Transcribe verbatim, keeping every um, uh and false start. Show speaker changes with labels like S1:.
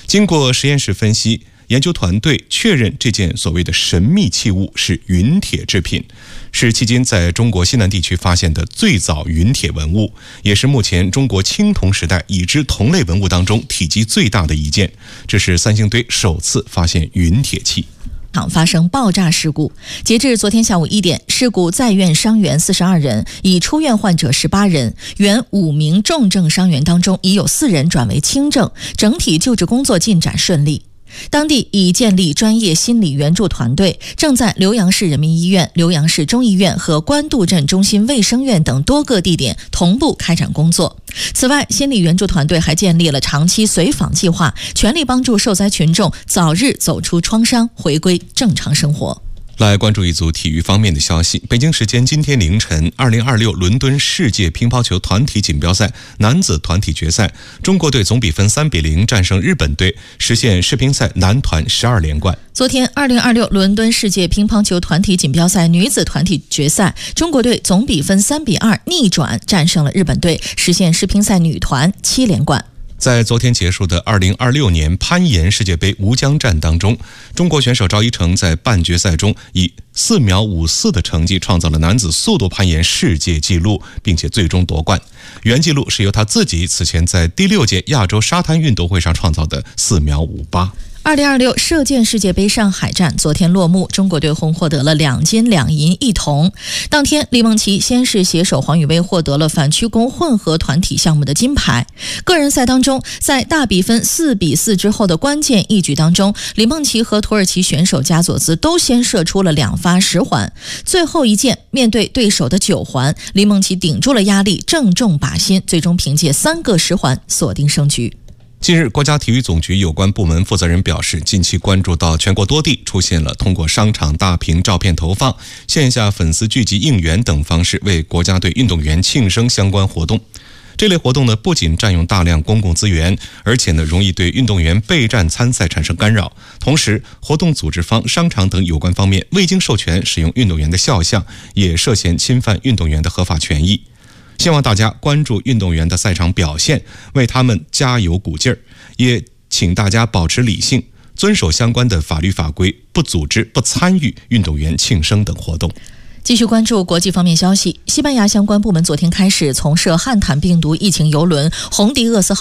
S1: 经过实验室分析，研究团队确认这件所谓的神秘器物是陨铁制品，是迄今在中国西南地区发现的最早陨铁文物，也是目前中国青铜时代已知同类文物当中体积最大的一件。这是三星堆首次发现陨铁器。
S2: 厂发生爆炸事故，截至昨天下午一点，事故在院伤员四十二人，已出院患者十八人，原五名重症伤员当中已有四人转为轻症，整体救治工作进展顺利。当地已建立专业心理援助团队，正在浏阳市人民医院、浏阳市中医院和官渡镇中心卫生院等多个地点同步开展工作。此外，心理援助团队还建立了长期随访计划，全力帮助受灾群众早日走出创伤，回归正常生活。
S1: 来关注一组体育方面的消息。北京时间今天凌晨，二零二六伦敦世界乒乓球团体锦标赛男子团体决赛，中国队总比分三比零战胜日本队，实现世乒赛男团十二连冠。
S2: 昨天，二零二六伦敦世界乒乓球团体锦标赛女子团体决赛，中国队总比分三比二逆转战胜了日本队，实现世乒赛女团七连冠。
S1: 在昨天结束的二零二六年攀岩世界杯吴江站当中，中国选手赵一成在半决赛中以四秒五四的成绩创造了男子速度攀岩世界纪录，并且最终夺冠。原纪录是由他自己此前在第六届亚洲沙滩运动会上创造的四秒五八。
S2: 二零二六射箭世界杯上海站昨天落幕，中国队共获得了两金两银一铜。当天，李梦琪先是携手黄宇威获得了反曲弓混合团体项目的金牌。个人赛当中，在大比分四比四之后的关键一局当中，李梦琪和土耳其选手加佐兹都先射出了两发十环，最后一箭面对对手的九环，李梦琪顶住了压力，正中靶心，最终凭借三个十环锁定胜局。
S1: 近日，国家体育总局有关部门负责人表示，近期关注到全国多地出现了通过商场大屏照片投放、线下粉丝聚集应援等方式为国家队运动员庆生相关活动。这类活动呢，不仅占用大量公共资源，而且呢，容易对运动员备战参赛产生干扰。同时，活动组织方、商场等有关方面未经授权使用运动员的肖像，也涉嫌侵犯运动员的合法权益。希望大家关注运动员的赛场表现，为他们加油鼓劲儿，也请大家保持理性，遵守相关的法律法规，不组织、不参与运动员庆生等活动。
S2: 继续关注国际方面消息，西班牙相关部门昨天开始从涉汉坦病毒疫情邮轮红迪厄斯号